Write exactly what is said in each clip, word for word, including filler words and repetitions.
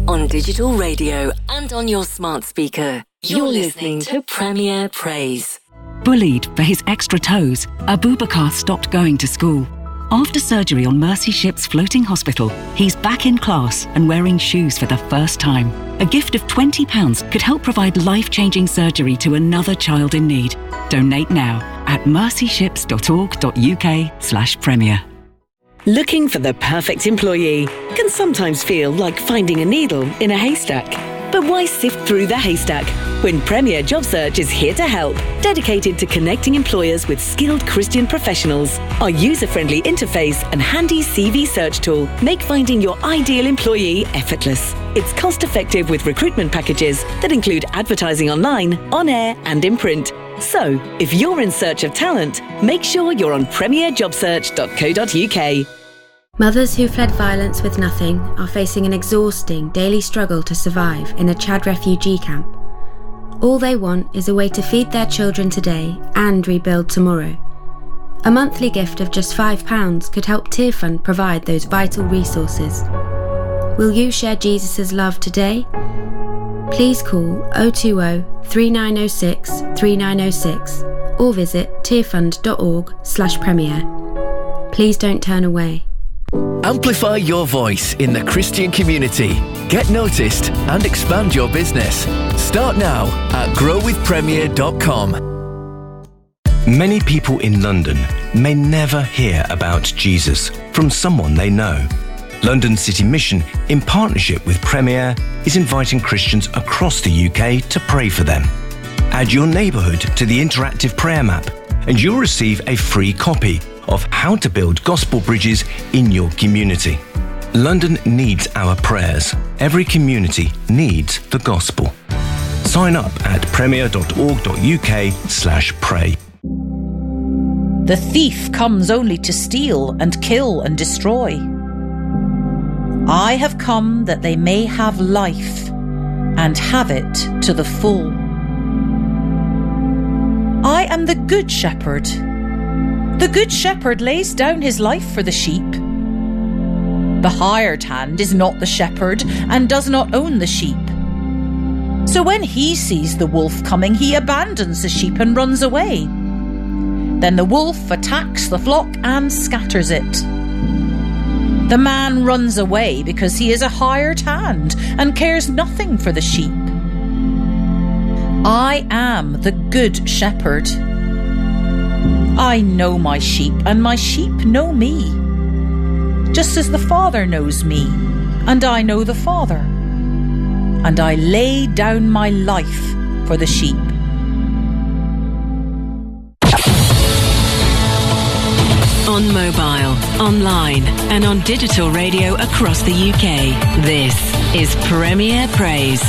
on digital radio and on your smart speaker. You're listening to Premier Praise. Bullied for his extra toes, Abubakar stopped going to school. After surgery on Mercy Ship's floating hospital, he's back in class and wearing shoes for the first time. A gift of twenty pounds could help provide life-changing surgery to another child in need. Donate now at mercyships.org.uk slash premier. Looking for the perfect employee can sometimes feel like finding a needle in a haystack. But why sift through the haystack when Premier Job Search is here to help, dedicated to connecting employers with skilled Christian professionals? Our user-friendly interface and handy C V search tool make finding your ideal employee effortless. It's cost-effective with recruitment packages that include advertising online, on air and in print. So, if you're in search of talent, make sure you're on premier job search dot co dot uk. Mothers who fled violence with nothing are facing an exhausting daily struggle to survive in a Chad refugee camp. All they want is a way to feed their children today and rebuild tomorrow. A monthly gift of just five pounds could help Tearfund provide those vital resources. Will you share Jesus' love today? Please call oh two oh, three nine oh six, three nine oh six or visit tearfund.org slash premier. Please don't turn away. Amplify your voice in the Christian community. Get noticed and expand your business. Start now at grow with premier dot com. Many people in London may never hear about Jesus from someone they know. London City Mission, in partnership with Premier, is inviting Christians across the U K to pray for them. Add your neighbourhood to the interactive prayer map and you'll receive a free copy of how to build gospel bridges in your community. London needs our prayers. Every community needs the gospel. Sign up at premier.org.uk slash pray. The thief comes only to steal and kill and destroy. I have come that they may have life and have it to the full. I am the good shepherd. The good shepherd lays down his life for the sheep. The hired hand is not the shepherd and does not own the sheep. So when he sees the wolf coming, he abandons the sheep and runs away. Then the wolf attacks the flock and scatters it. The man runs away because he is a hired hand and cares nothing for the sheep. I am the good shepherd. I know my sheep, and my sheep know me, just as the Father knows me, and I know the Father. And I lay down my life for the sheep. On mobile, online, and on digital radio across the U K, this is Premier Praise.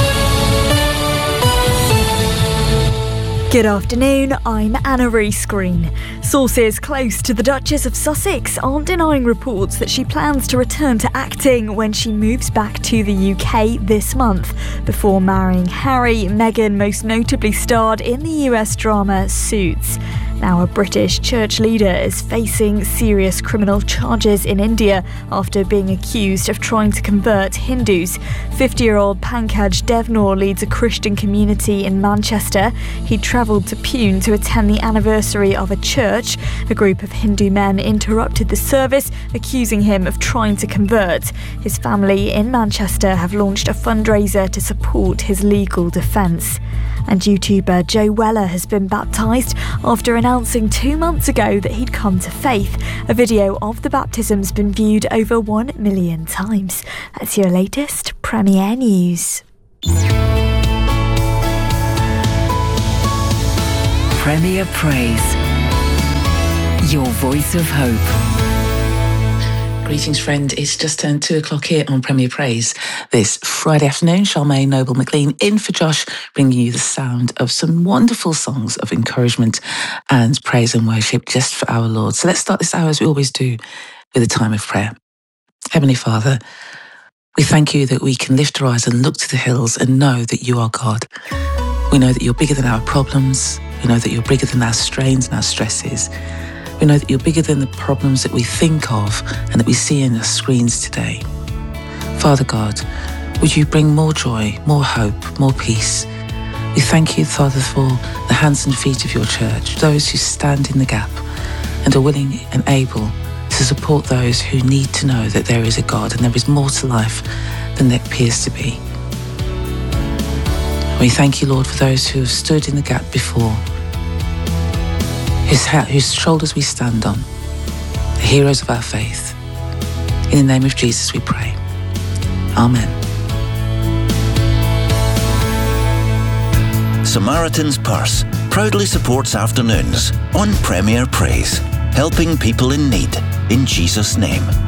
Good afternoon, I'm Anna Rees-Green. Sources close to the Duchess of Sussex aren't denying reports that she plans to return to acting when she moves back to the U K this month. Before marrying Harry, Meghan most notably starred in the U S drama Suits. Now a British church leader is facing serious criminal charges in India after being accused of trying to convert Hindus. fifty-year-old Pankaj Devnor leads a Christian community in Manchester. He travelled to Pune to attend the anniversary of a church. A group of Hindu men interrupted the service, accusing him of trying to convert. His family in Manchester have launched a fundraiser to support his legal defence. And YouTuber Joe Weller has been baptised after announcing two months ago that he'd come to faith. A video of the baptism's been viewed over one million times. That's your latest Premier News. Premier Praise. Your voice of hope. Greetings, friend. It's just turned two o'clock here on Premier Praise this Friday afternoon. Charmaine Noble McLean in for Josh, bringing you the sound of some wonderful songs of encouragement and praise and worship just for our Lord. So let's start this hour, as we always do, with a time of prayer. Heavenly Father, we thank you that we can lift our eyes and look to the hills and know that you are God. We know that you're bigger than our problems. We know that you're bigger than our strains and our stresses. We know that you're bigger than the problems that we think of and that we see in the screens today. Father God, Would you bring more joy, more hope, more peace? We thank you, Father, for the hands and feet of your church, those who stand in the gap and are willing and able to support those who need to know that there is a God and there is more to life than there appears to be. We thank you, Lord, for those who have stood in the gap before, whose, ha- whose shoulders we stand on, the heroes of our faith. In the name of Jesus we pray. Amen. Samaritan's Purse proudly supports afternoons on Premier Praise, helping people in need in Jesus' name.